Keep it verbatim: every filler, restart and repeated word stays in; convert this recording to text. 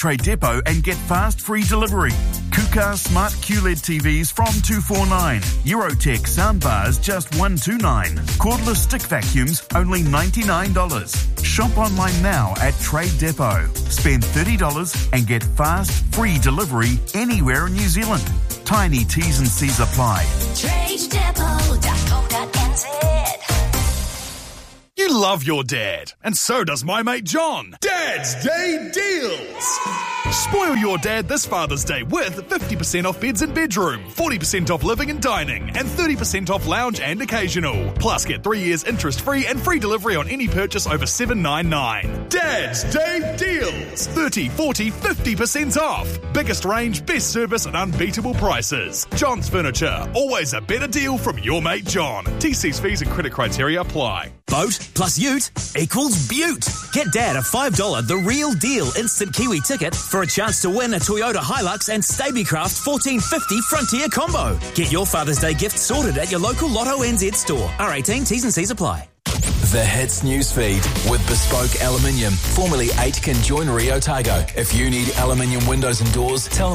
Trade Depot and get fast free delivery. Kuka Smart Q L E D T Vs from two forty-nine. Eurotech soundbars just one twenty-nine. Cordless stick vacuums only ninety-nine dollars. Shop online now at Trade Depot. Spend thirty dollars and get fast free delivery anywhere in New Zealand. Tiny T's and C's apply. trade depot dot co dot n z. You love your dad, and so does my mate John. Dad's Day Deals! Spoil your dad this Father's Day with fifty percent off beds and bedroom, forty percent off living and dining, and thirty percent off lounge and occasional. Plus, get three years interest-free and free delivery on any purchase over seven ninety-nine. Dad's Day Deals! thirty, forty, fifty percent off. Biggest range, best service and unbeatable prices. John's Furniture, always a better deal from your mate John. T C's fees and credit criteria apply. Boat plus ute equals beaut. Get Dad a five dollars The Real Deal instant Kiwi ticket for a chance to win a Toyota Hilux and Stablecraft fourteen fifty Frontier combo. Get your Father's Day gift sorted at your local Lotto N Z store. R eighteen, T's and C's apply. The Hits Newsfeed with Bespoke Aluminium, formerly Aitken Joinery Otago. If you need aluminium windows and doors, tell